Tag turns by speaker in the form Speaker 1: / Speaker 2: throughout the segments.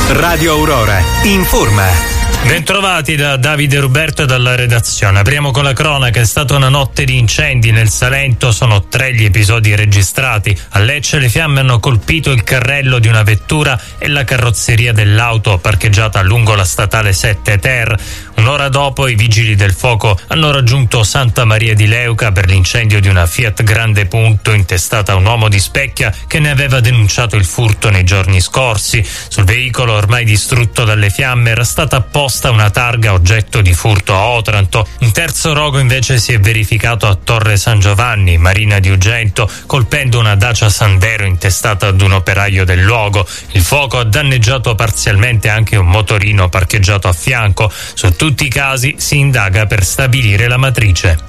Speaker 1: Radio Aurora informa.
Speaker 2: Bentrovati da Davide Ruberto e dalla redazione. Apriamo con la cronaca. È stata una notte di incendi nel Salento, sono 3 gli episodi registrati. A Lecce le fiamme hanno colpito il carrello di una vettura e la carrozzeria dell'auto parcheggiata lungo la statale 7 Ter. Un'ora dopo i vigili del fuoco hanno raggiunto Santa Maria di Leuca per l'incendio di una Fiat Grande Punto intestata a un uomo di Specchia che ne aveva denunciato il furto nei giorni scorsi. Sul veicolo ormai distrutto dalle fiamme era stata apposta una targa oggetto di furto a Otranto. Un terzo rogo invece si è verificato a Torre San Giovanni, Marina di Ugento, colpendo una Dacia Sandero intestata ad un operaio del luogo. Il fuoco ha danneggiato parzialmente anche un motorino parcheggiato a fianco. Su tutti i casi si indaga per stabilire la matrice.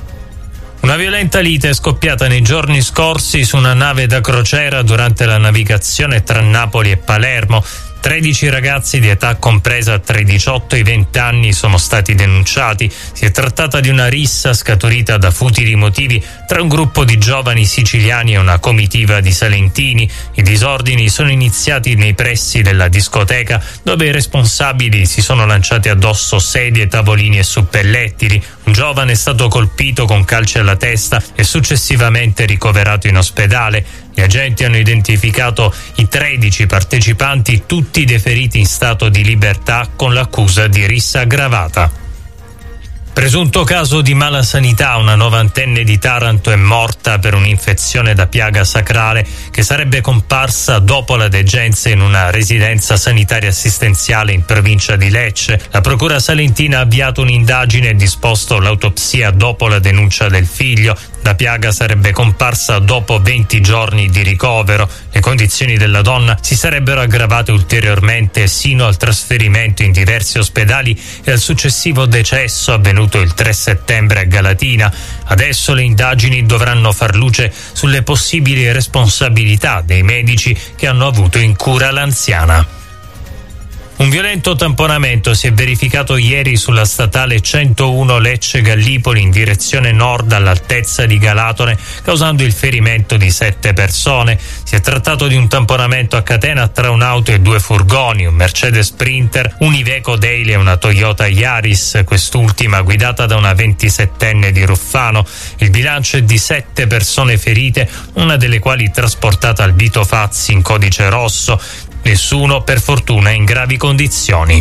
Speaker 2: Una violenta lite è scoppiata nei giorni scorsi su una nave da crociera durante la navigazione tra Napoli e Palermo. 13 ragazzi di età compresa tra i 18 e i 20 anni sono stati denunciati. Si è trattata di una rissa scaturita da futili motivi tra un gruppo di giovani siciliani e una comitiva di salentini. I disordini sono iniziati nei pressi della discoteca, dove i responsabili si sono lanciati addosso sedie, tavolini e suppellettili. Un giovane è stato colpito con calci alla testa e successivamente ricoverato in ospedale. Gli agenti hanno identificato i 13 partecipanti, tutti deferiti in stato di libertà con l'accusa di rissa aggravata. Presunto caso di mala sanità, una novantenne di Taranto è morta per un'infezione da piaga sacrale che sarebbe comparsa dopo la degenza in una residenza sanitaria assistenziale in provincia di Lecce. La procura salentina ha avviato un'indagine e disposto l'autopsia dopo la denuncia del figlio. La piaga sarebbe comparsa dopo 20 giorni di ricovero. Le condizioni della donna si sarebbero aggravate ulteriormente sino al trasferimento in diversi ospedali e al successivo decesso avvenuto il 3 settembre a Galatina. Adesso le indagini dovranno far luce sulle possibili responsabilità dei medici che hanno avuto in cura l'anziana. Un violento tamponamento si è verificato ieri sulla statale 101 Lecce-Gallipoli in direzione nord all'altezza di Galatone, causando il ferimento di 7 persone. Si è trattato di un tamponamento a catena tra un'auto e 2 furgoni, un Mercedes Sprinter, un Iveco Daily e una Toyota Yaris, quest'ultima guidata da una 27enne di Ruffano. Il bilancio è di 7 persone ferite, una delle quali trasportata al Vito Fazzi in codice rosso. Nessuno per fortuna in gravi condizioni.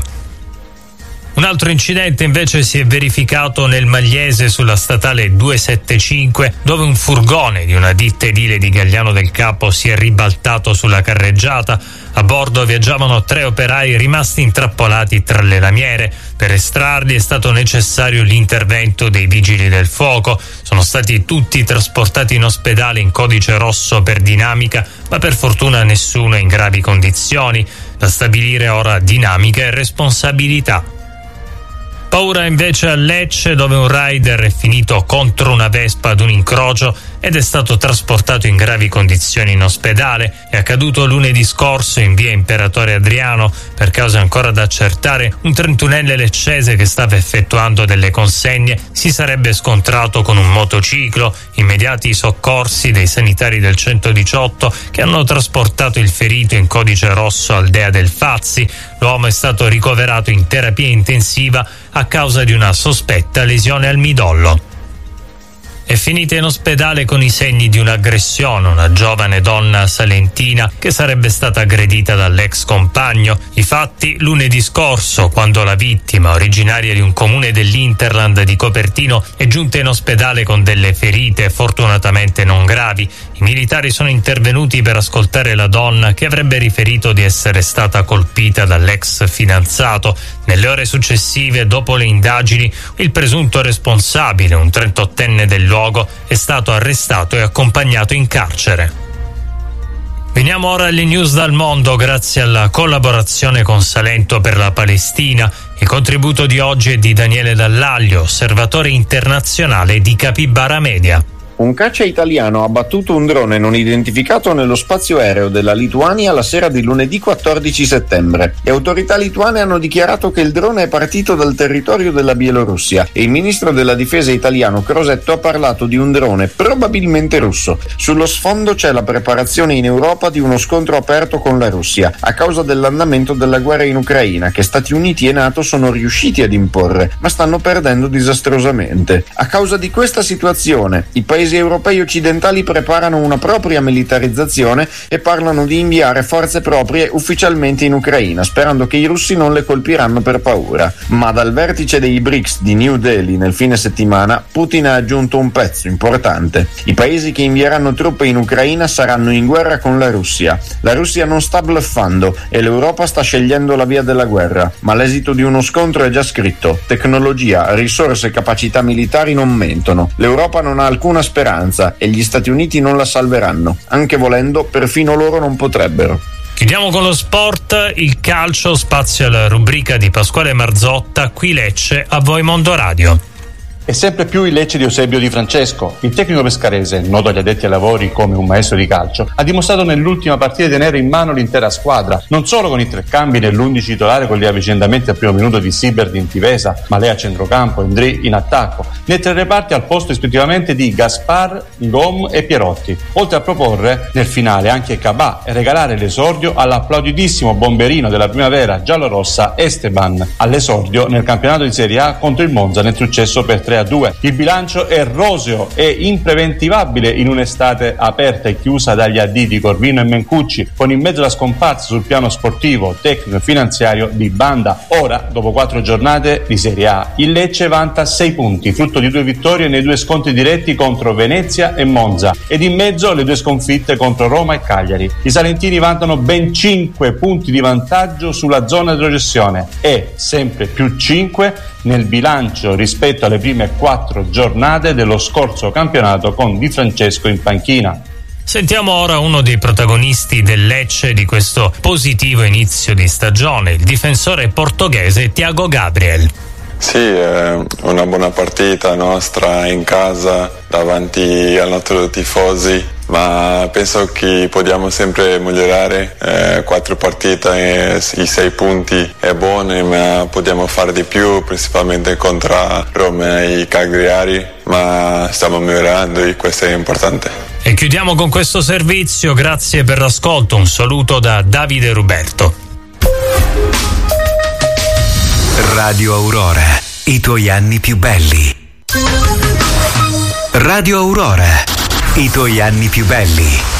Speaker 2: Un altro incidente invece si è verificato nel Magliese sulla statale 275, dove un furgone di una ditta edile di Gagliano del Capo si è ribaltato sulla carreggiata. A bordo viaggiavano 3 operai rimasti intrappolati tra le lamiere. Per estrarli è stato necessario l'intervento dei vigili del fuoco. Sono stati tutti trasportati in ospedale in codice rosso per dinamica, ma per fortuna nessuno in gravi condizioni. Da stabilire ora dinamica e responsabilità. Paura invece a Lecce, dove un rider è finito contro una Vespa ad un incrocio ed è stato trasportato in gravi condizioni in ospedale. È accaduto lunedì scorso in via Imperatore Adriano. Per cause ancora da accertare, un 31enne leccese che stava effettuando delle consegne si sarebbe scontrato con un motociclo. Immediati soccorsi dei sanitari del 118 che hanno trasportato il ferito in codice rosso al Dea del Fazzi. L'uomo è stato ricoverato in terapia intensiva a causa di una sospetta lesione al midollo. È finita in ospedale con i segni di un'aggressione una giovane donna salentina che sarebbe stata aggredita dall'ex compagno. I fatti lunedì scorso, quando la vittima, originaria di un comune dell'Interland di Copertino, è giunta in ospedale con delle ferite fortunatamente non gravi. I militari sono intervenuti per ascoltare la donna, che avrebbe riferito di essere stata colpita dall'ex fidanzato. Nelle ore successive, dopo le indagini, il presunto responsabile, un 38enne del luogo, è stato arrestato e accompagnato in carcere. Veniamo ora alle news dal mondo grazie alla collaborazione con Salento per la Palestina. Il contributo di oggi è di Daniele Dall'Aglio, osservatore internazionale di Capibara Media.
Speaker 3: Un caccia italiano ha abbattuto un drone non identificato nello spazio aereo della Lituania la sera di lunedì 14 settembre. Le autorità lituane hanno dichiarato che il drone è partito dal territorio della Bielorussia e il ministro della difesa italiano Crosetto ha parlato di un drone probabilmente russo. Sullo sfondo c'è la preparazione in Europa di uno scontro aperto con la Russia a causa dell'andamento della guerra in Ucraina che Stati Uniti e NATO sono riusciti ad imporre, ma stanno perdendo disastrosamente. A causa di questa situazione, i paesi europei occidentali preparano una propria militarizzazione e parlano di inviare forze proprie ufficialmente in Ucraina, sperando che i russi non le colpiranno per paura. Ma dal vertice dei BRICS di New Delhi nel fine settimana, Putin ha aggiunto un pezzo importante. I paesi che invieranno truppe in Ucraina saranno in guerra con la Russia. La Russia non sta bluffando e l'Europa sta scegliendo la via della guerra, ma l'esito di uno scontro è già scritto. Tecnologia, risorse e capacità militari non mentono. L'Europa non ha alcuna speranza e gli Stati Uniti non la salveranno. Anche volendo, perfino loro non potrebbero.
Speaker 2: Chiudiamo con lo sport, il calcio, spazio alla rubrica di Pasquale Marzotta, qui Lecce, a voi Mondo Radio.
Speaker 4: E sempre più il Lecce di Eusebio Di Francesco. Il tecnico pescarese, noto agli addetti ai lavori come un maestro di calcio, ha dimostrato nell'ultima partita di tenere in mano l'intera squadra, non solo con i 3 cambi nell'11 titolare con gli avvicendamenti al primo minuto di Sibert in difesa, Malea a centrocampo, Endrì in attacco, nei 3 reparti al posto rispettivamente di Gaspar, Ngom e Pierotti, oltre a proporre nel finale anche Cabà e regalare l'esordio all'applauditissimo bomberino della primavera giallorossa Esteban, all'esordio nel campionato di Serie A contro il Monza nel successo per 3-2. Il bilancio è roseo e impreventivabile in un'estate aperta e chiusa dagli addii di Corvino e Mencucci, con in mezzo la scomparsa sul piano sportivo, tecnico e finanziario di Banda. Ora, dopo 4 giornate di Serie A, il Lecce vanta 6 punti, frutto di 2 vittorie nei 2 scontri diretti contro Venezia e Monza, ed in mezzo le 2 sconfitte contro Roma e Cagliari. I salentini vantano ben 5 punti di vantaggio sulla zona di retrocessione e sempre più 5 nel bilancio rispetto alle prime 4 giornate dello scorso campionato con Di Francesco in panchina.
Speaker 2: Sentiamo ora uno dei protagonisti del Lecce di questo positivo inizio di stagione, il difensore portoghese Thiago Gabriel.
Speaker 5: Sì, è una buona partita nostra in casa davanti ai nostri tifosi, ma penso che possiamo sempre migliorare. 4 partite e i 6 punti è buono, ma possiamo fare di più, principalmente contro Roma e Cagliari, ma stiamo migliorando e questo è importante.
Speaker 2: E chiudiamo con questo servizio, grazie per l'ascolto, un saluto da Davide Ruberto.
Speaker 1: Radio Aurora, i tuoi anni più belli. Radio Aurora, i tuoi anni più belli.